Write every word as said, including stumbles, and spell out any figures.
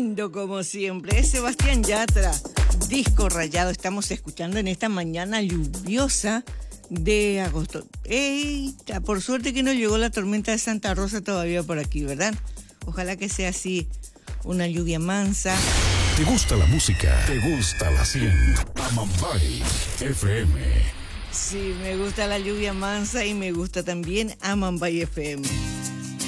lindo como siempre. Es Sebastián Yatra, Disco Rayado. Estamos escuchando en esta mañana lluviosa de agosto. Eita, por suerte que no llegó la tormenta de Santa Rosa todavía por aquí, ¿verdad? Ojalá que sea así, una lluvia mansa. ¿Te gusta la música? ¿Te gusta la cien? Amambay F M. Sí, me gusta la lluvia mansa y me gusta también Amambay F M.